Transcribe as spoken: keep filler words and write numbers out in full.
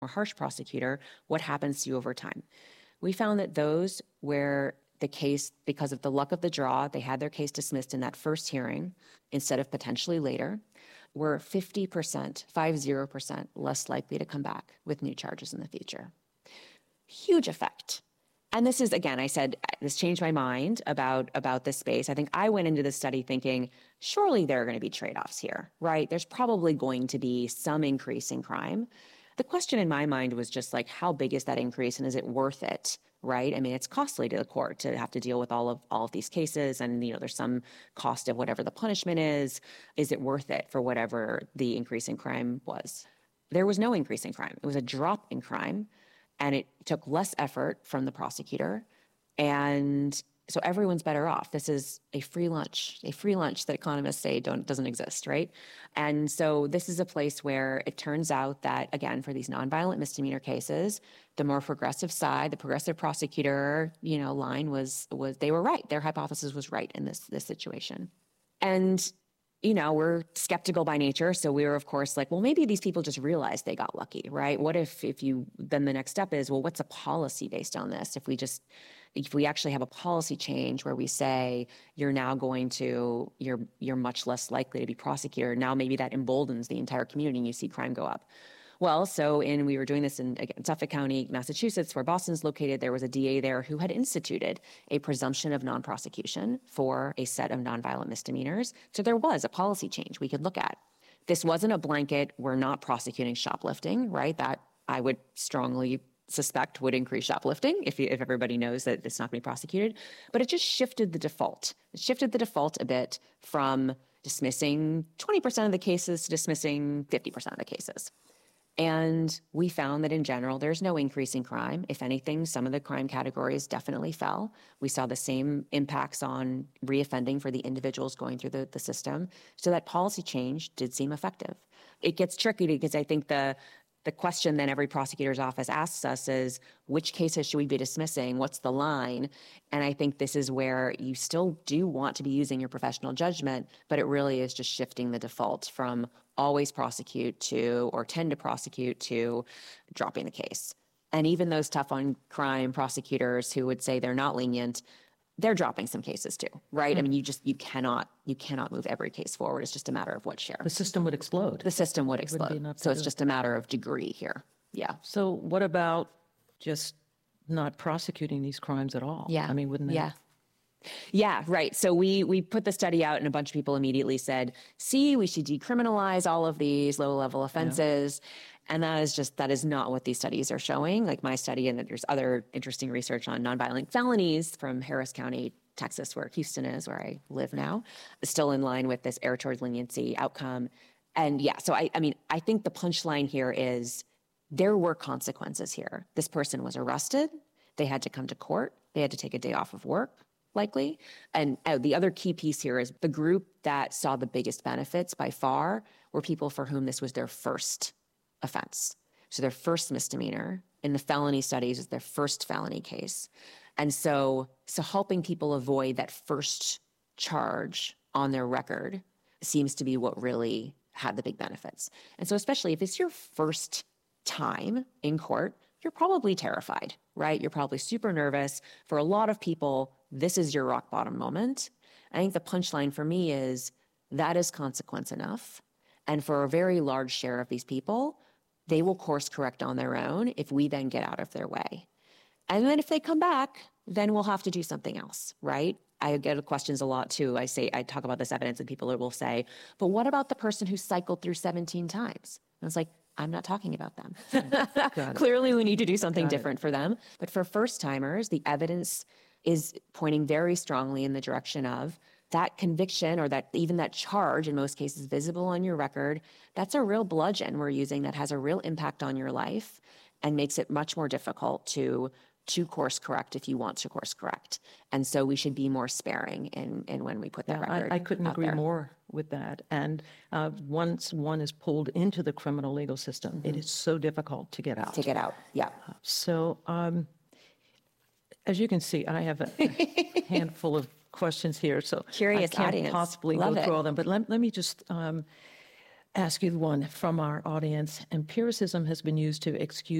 more harsh prosecutor, what happens to you over time? We found that those where the case, because of the luck of the draw, they had their case dismissed in that first hearing instead of potentially later, were fifty percent, five zero percent less likely to come back with new charges in the future. Huge effect. And this is, again, I said, this changed my mind about, about this space. I think I went into this study thinking, surely there are going to be trade-offs here, right? There's probably going to be some increase in crime. The question in my mind was just like, how big is that increase and is it worth it, right? I mean, it's costly to the court to have to deal with all of all of these cases, and you know, there's some cost of whatever the punishment is. Is it worth it for whatever the increase in crime was? There was no increase in crime. It was a drop in crime, and it took less effort from the prosecutor, and so everyone's better off. This is a free lunch, a free lunch that economists say don't doesn't exist, right? And so this is a place where it turns out that, again, for these nonviolent misdemeanor cases, the more progressive side, the progressive prosecutor, you know, line was was they were right. Their hypothesis was right in this this situation. And you know, we're skeptical by nature. So we were, of course, like, well, maybe these people just realized they got lucky, right? What if, if you, then the next step is, well, what's a policy based on this? If we just, if we actually have a policy change where we say, you're now going to, you're, you're much less likely to be prosecuted. Now maybe that emboldens the entire community and you see crime go up. Well, so in, we were doing this in, again, Suffolk County, Massachusetts, where Boston's located. There was a D A there who had instituted a presumption of non-prosecution for a set of nonviolent misdemeanors. So there was a policy change we could look at. This wasn't a blanket, we're not prosecuting shoplifting, right? That I would strongly suspect would increase shoplifting if, you, if everybody knows that it's not going to be prosecuted. But it just shifted the default. It shifted the default a bit from dismissing twenty percent of the cases to dismissing fifty percent of the cases. And we found that in general, there's no increase in crime. If anything, some of the crime categories definitely fell. We saw the same impacts on reoffending for the individuals going through the, the system. So that policy change did seem effective. It gets tricky because I think the The question then every prosecutor's office asks us is, which cases should we be dismissing? What's the line? And I think this is where you still do want to be using your professional judgment, but it really is just shifting the default from always prosecute to, or tend to prosecute to, dropping the case. And even those tough on crime prosecutors who would say they're not lenient, they're dropping some cases too, right? Mm-hmm. I mean, you just, you cannot, you cannot move every case forward. It's just a matter of what share. The system would explode. The system would explode. So it's just a matter of degree here. Yeah. So what about just not prosecuting these crimes at all? Yeah. I mean, wouldn't that? Yeah. Yeah, right. So we we put the study out and a bunch of people immediately said, see, we should decriminalize all of these low-level offenses. Yeah. And that is just, that is not what these studies are showing. Like my study, and there's other interesting research on nonviolent felonies from Harris County, Texas, where Houston is, where I live now, is still in line with this error towards leniency outcome. And yeah, so I, I mean, I think the punchline here is there were consequences here. This person was arrested. They had to come to court. They had to take a day off of work, likely. And uh, the other key piece here is the group that saw the biggest benefits by far were people for whom this was their first offense. So their first misdemeanor. In the felony studies is their first felony case. And so, so helping people avoid that first charge on their record seems to be what really had the big benefits. And so especially if it's your first time in court, you're probably terrified, right? You're probably super nervous. For a lot of people, this is your rock bottom moment. I think the punchline for me is that is consequence enough. And for a very large share of these people, they will course correct on their own if we then get out of their way. And then if they come back, then we'll have to do something else, right? I get questions a lot too. I say, I talk about this evidence and people will say, but what about the person who cycled through seventeen times? And it's like, I'm not talking about them. Clearly we need to do something Got different it. for them. But for first timers, the evidence is pointing very strongly in the direction of that conviction, or that even that charge, in most cases visible on your record, that's a real bludgeon we're using that has a real impact on your life and makes it much more difficult to to course correct if you want to course correct. And so we should be more sparing in, in when we put that yeah, record I, I couldn't out agree there. more with that. And uh, once one is pulled into the criminal legal system, mm-hmm. it is so difficult to get out. To get out, yeah. So um, as you can see, I have a, a handful of questions here, so Curious I can't audience. possibly Love go it. through all of them. But let, let me just um, ask you one from our audience. Empiricism has been used to excuse